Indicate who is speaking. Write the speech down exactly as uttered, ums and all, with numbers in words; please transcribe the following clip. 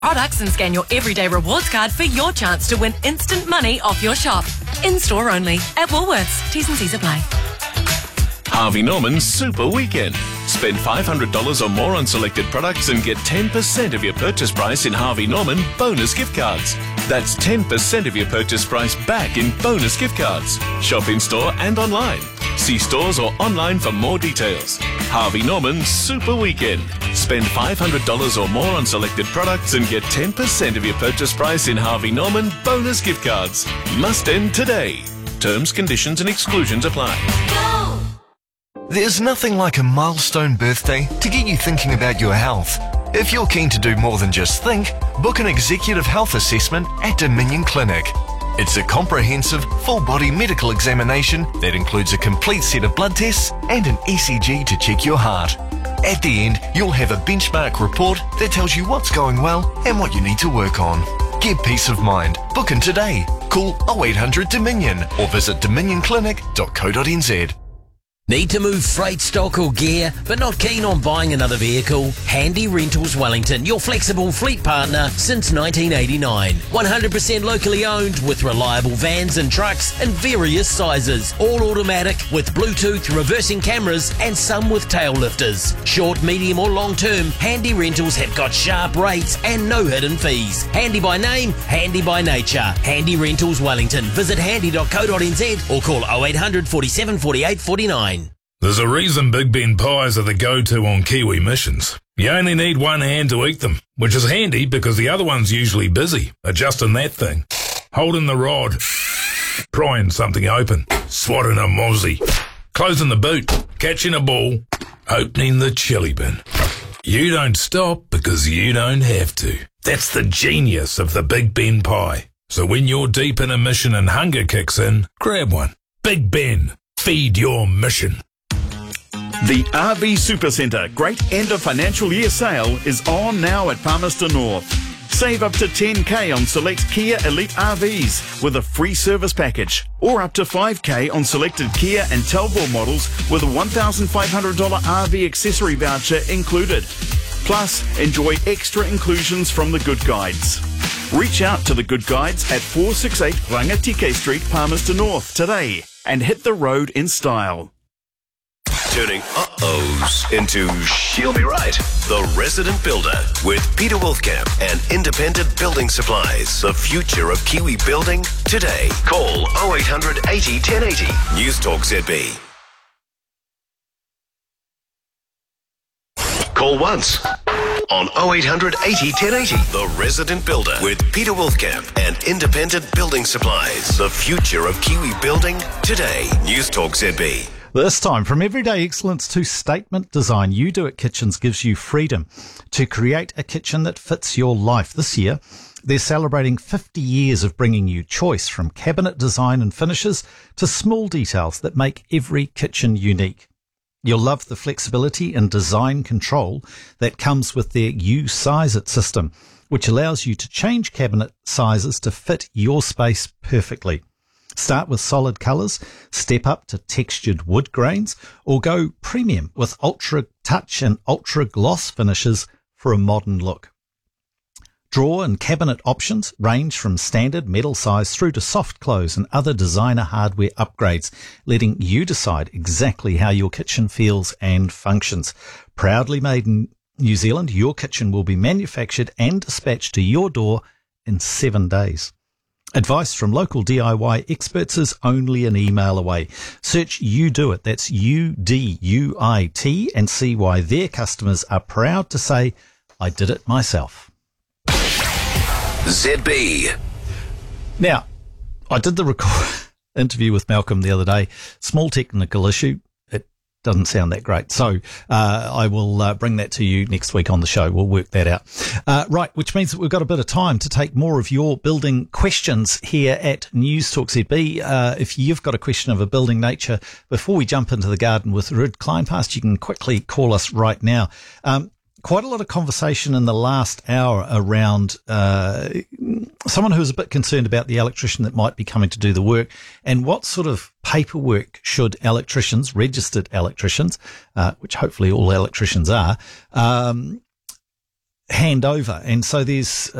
Speaker 1: products and scan your Everyday Rewards card for your chance to win instant money off your shop. In-store only at Woolworths. T's and C's apply.
Speaker 2: Harvey Norman's Super Weekend. Spend five hundred dollars or more on selected products and get ten percent of your purchase price in Harvey Norman bonus gift cards. That's ten percent of your purchase price back in bonus gift cards. Shop in-store and online. See stores or online for more details. Harvey Norman's Super Weekend. Spend five hundred dollars or more on selected products and get ten percent of your purchase price in Harvey Norman bonus gift cards. Must end today. Terms, conditions and exclusions apply.
Speaker 3: Go!
Speaker 4: There's nothing like a milestone birthday to get you thinking about your health. If you're keen to do more than just think, book an executive health assessment at Dominion Clinic. It's a comprehensive, full-body medical examination that includes a complete set of blood tests and an E C G to check your heart. At the end, you'll have a benchmark report that tells you what's going well and what you need to work on. Get peace of mind. Book in today. Call oh eight hundred Dominion or visit dominion clinic dot co dot n z.
Speaker 5: Need to move freight, stock or gear, but not keen on buying another vehicle? Handy Rentals Wellington, your flexible fleet partner since nineteen eighty-nine. one hundred percent locally owned with reliable vans and trucks in various sizes. All automatic with Bluetooth reversing cameras and some with tail lifters. Short, medium or long term, Handy Rentals have got sharp rates and no hidden fees. Handy by name, handy by nature. Handy Rentals Wellington. Visit handy dot co dot n z or call oh eight hundred, forty-seven, forty-eight, forty-nine.
Speaker 6: There's a reason Big Ben pies are the go-to on Kiwi missions. You only need one hand to eat them, which is handy because the other one's usually busy, adjusting that thing, holding the rod, prying something open, swatting a mozzie, closing the boot, catching a ball, opening the chili bin. You don't stop because you don't have to. That's the genius of the Big Ben pie. So when you're deep in a mission and hunger kicks in, grab one. Big Ben, feed your mission.
Speaker 7: The R V Supercentre Great End of Financial Year Sale is on now at Palmerston North. Save up to ten K on select Kia Elite R Vs with a free service package, or up to five K on selected Kia and Talbot models with a one thousand five hundred dollars R V accessory voucher included. Plus, enjoy extra inclusions from the Good Guides. Reach out to the Good Guides at four sixty-eight Rangatike Street, Palmerston North today and hit the road in style.
Speaker 8: Turning uh-ohs into she'll be right. The Resident Builder with Peter Wolfkamp and Independent Building Supplies. The future of Kiwi building today. Call oh eight hundred, eighty, ten eighty. News Talk Z B. Call once on oh eight hundred, eighty, ten eighty. The Resident Builder with Peter Wolfkamp and Independent Building Supplies. The future of Kiwi building today. News Talk Z B.
Speaker 9: This time, from everyday excellence to statement design, You Do It Kitchens gives you freedom to create a kitchen that fits your life. This year, they're celebrating fifty years of bringing you choice, from cabinet design and finishes to small details that make every kitchen unique. You'll love the flexibility and design control that comes with their You Size It system, which allows you to change cabinet sizes to fit your space perfectly. Start with solid colours, step up to textured wood grains, or go premium with ultra touch and ultra gloss finishes for a modern look. Drawer and cabinet options range from standard metal size through to soft close and other designer hardware upgrades, letting you decide exactly how your kitchen feels and functions. Proudly made in New Zealand, your kitchen will be manufactured and dispatched to your door in seven days. Advice from local D I Y experts is only an email away. Search You Do It, that's U D U I T, and see why their customers are proud to say, I did it myself.
Speaker 8: Z B.
Speaker 9: Now, I did the record interview with Malcolm the other day. Small technical issue. It doesn't sound that great. So uh, I will uh, bring that to you next week on the show. We'll work that out. Uh, right, which means that we've got a bit of time to take more of your building questions here at News Talk Z B. Uh, if you've got a question of a building nature, before we jump into the garden with Ruud Kleinpast, you can quickly call us right now. Um, Quite a lot of conversation in the last hour around uh, someone who's a bit concerned about the electrician that might be coming to do the work, and what sort of paperwork should electricians, registered electricians, uh, which hopefully all electricians are, um, hand over. And so there's